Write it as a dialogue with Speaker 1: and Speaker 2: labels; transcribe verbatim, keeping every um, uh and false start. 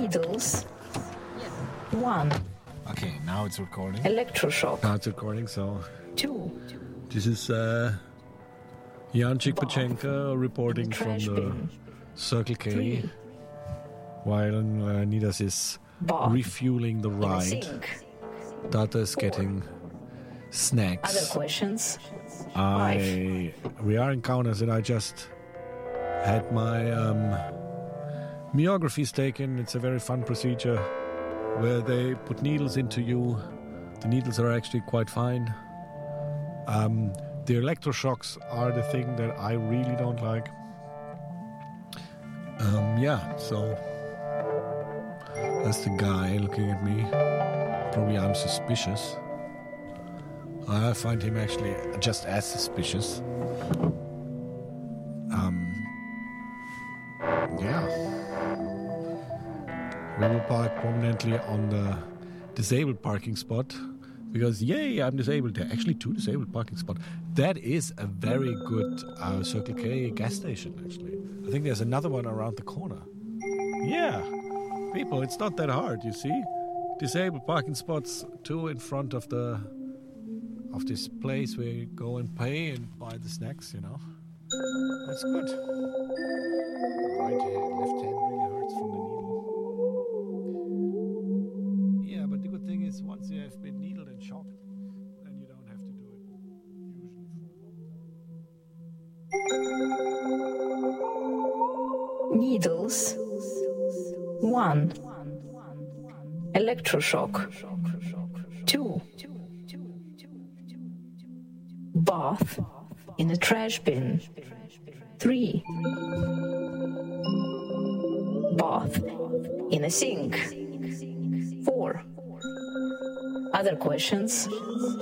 Speaker 1: Needles. One.
Speaker 2: Okay, now it's recording.
Speaker 1: Electroshock.
Speaker 3: Now it's recording, so...
Speaker 1: Two.
Speaker 3: This is uh, Jan Chikpachenko reporting from the
Speaker 1: bin.
Speaker 3: Circle K,
Speaker 1: Three.
Speaker 3: while uh, Nidas is
Speaker 1: Bath.
Speaker 3: refueling the
Speaker 1: In a
Speaker 3: ride.
Speaker 1: sink.
Speaker 3: Data is getting snacks.
Speaker 1: Other questions?
Speaker 3: I we are in Kaunas, and I just had my um, myographies taken. It's a very fun procedure where they put needles into you. The needles are actually quite fine. Um, the electroshocks are the thing that I really don't like. Um, yeah, so that's the guy looking at me. Probably I'm suspicious. I find him actually just as suspicious. Um, yeah. We will park prominently on the disabled parking spot because, yay, I'm disabled. There are actually two disabled parking spots. That is a very good uh, Circle K gas station, actually. I think there's another one around the corner. Yeah. People, it's not that hard, you see? Disabled parking spots, two in front of the... of this place where you go and pay and buy the snacks, you know. That's good. Right hand, left hand really hurts from the needle. Yeah, but the good thing is once you have been needled and shocked, then you don't have to do it usually for a long time.
Speaker 1: Needles. One. Electroshock. Two. Bath in a trash bin. Three. Bath in a sink. Four. Other questions?